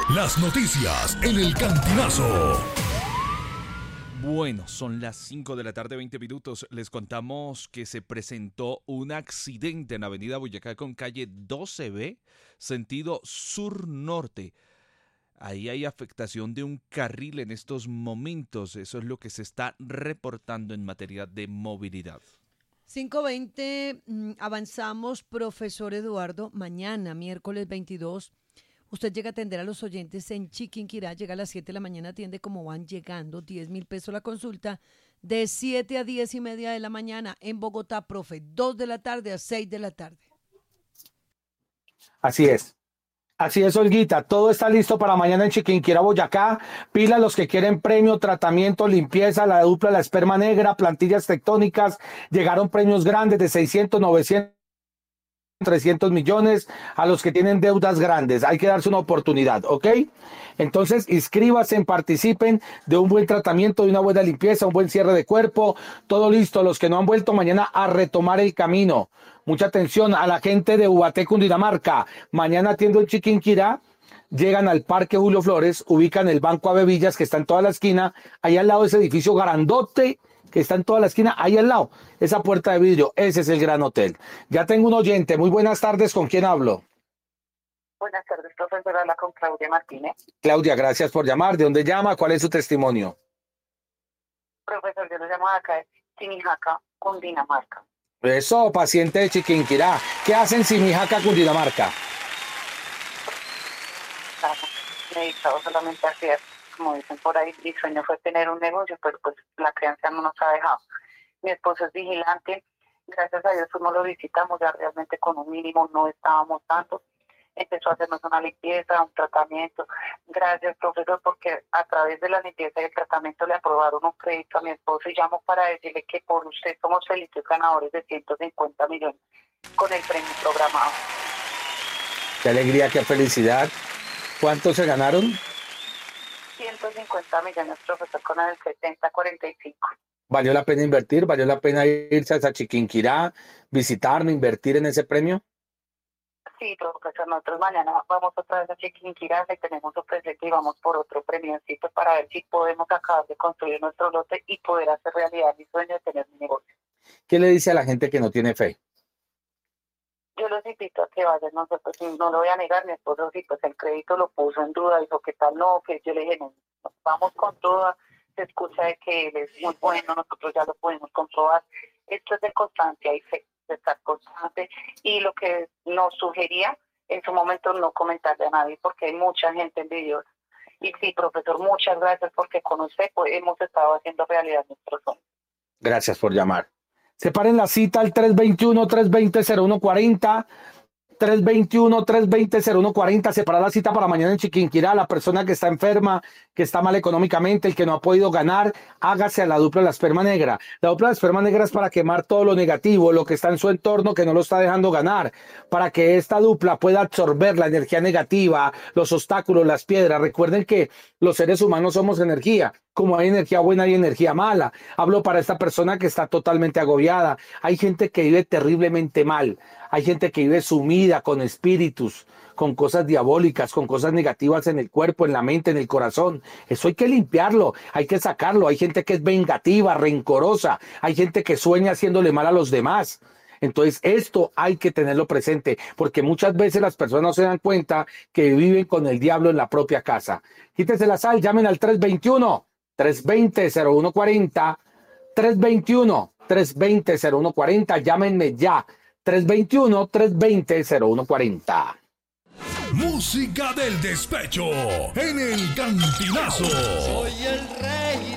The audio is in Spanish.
Las noticias en el Cantinazo. Bueno, son las 5 de la tarde, 20 minutos. Les contamos que se presentó un accidente en Avenida Boyacá con calle 12B, sentido sur-norte. Ahí hay afectación de un carril en estos momentos. Eso es lo que se está reportando en materia de movilidad. 5:20, avanzamos, profesor Eduardo. Mañana, miércoles 22, usted llega a atender a los oyentes en Chiquinquirá, llega a las 7 de la mañana, atiende como van llegando, 10.000 pesos la consulta, de 7 a 10:30 de la mañana. En Bogotá, profe, 2 de la tarde a 6 de la tarde. Así es. Así es, Olguita. Todo está listo para mañana en Chiquinquirá, Boyacá. Pila los que quieren premio, tratamiento, limpieza, la dupla, la esperma negra, plantillas tectónicas. Llegaron premios grandes de 600, 900, 300 millones a los que tienen deudas grandes. Hay que darse una oportunidad, ¿ok? Entonces, inscríbanse, participen de un buen tratamiento, de una buena limpieza, un buen cierre de cuerpo. Todo listo. Los que no han vuelto mañana a retomar el camino. Mucha atención a la gente de Ubaté, Cundinamarca. Mañana atiendo en Chiquinquirá. Llegan al Parque Julio Flores, ubican el Banco Avevillas, que está en toda la esquina, ahí al lado de ese edificio grandote, que está en toda la esquina, ahí al lado, esa puerta de vidrio, ese es el Gran Hotel. Ya tengo un oyente, muy buenas tardes, ¿con quién hablo? Buenas tardes, profesora, habla con Claudia Martínez. Claudia, gracias por llamar, ¿de dónde llama? ¿Cuál es su testimonio? Profesor, yo lo llamo de acá de Simijaca, Cundinamarca. Eso, paciente de Chiquinquirá. ¿Qué hacen Simijaca, Cundinamarca? Me he dedicado solamente a hacer, como dicen por ahí, mi sueño fue tener un negocio, pero pues la crianza no nos ha dejado. Mi esposo es vigilante, gracias a Dios fuimos, lo visitamos, ya realmente con un mínimo no estábamos tanto. Empezó a hacernos una limpieza, un tratamiento. Gracias, profesor, porque a través de la limpieza y el tratamiento le aprobaron un crédito a mi esposo y llamo para decirle que por usted somos felices ganadores de 150 millones con el premio programado. Qué alegría, qué felicidad. ¿Cuántos se ganaron? 150 millones, profesor, con el 70-45. ¿Valió la pena invertir? ¿Valió la pena irse a Chiquinquirá, visitarme, invertir en ese premio? Sí, profesor, nosotros mañana vamos otra vez a Chiquinquirá, le tenemos un presente y vamos por otro premiocito para ver si podemos acabar de construir nuestro lote y poder hacer realidad mi sueño de tener mi negocio. ¿Qué le dice a la gente que no tiene fe? Yo los invito a que vayan, nosotros no lo voy a negar, mi esposo sí, pues el crédito lo puso en duda, dijo que tal no, que yo le dije, no, vamos con toda, se escucha de que él es muy bueno, nosotros ya lo podemos comprobar, esto es de constancia y fe, de estar constante, y lo que nos sugería en su momento no comentarle a nadie, porque hay mucha gente envidiosa. Y sí, profesor, muchas gracias, porque con usted pues, hemos estado haciendo realidad nuestros sueños. Gracias por llamar. Separen la cita al 321-320-0140, 321-320-0140, separar la cita para mañana en Chiquinquirá. La persona que está enferma, que está mal económicamente, el que no ha podido ganar, hágase a la dupla de la esperma negra. La dupla de la esperma negra es para quemar todo lo negativo, lo que está en su entorno que no lo está dejando ganar, para que esta dupla pueda absorber la energía negativa, los obstáculos, las piedras. Recuerden que los seres humanos somos energía. Como hay energía buena, hay energía mala. Hablo para esta persona que está totalmente agobiada. Hay gente que vive terriblemente mal. Hay gente que vive sumida con espíritus, con cosas diabólicas, con cosas negativas en el cuerpo, en la mente, en el corazón. Eso hay que limpiarlo, hay que sacarlo. Hay gente que es vengativa, rencorosa. Hay gente que sueña haciéndole mal a los demás. Entonces esto hay que tenerlo presente, porque muchas veces las personas no se dan cuenta que viven con el diablo en la propia casa. Quítese la sal, llamen al 321-320-0140, 321-320-0140, llámenme ya, 321-320-0140. Música del despecho en el Cantinazo. Soy el rey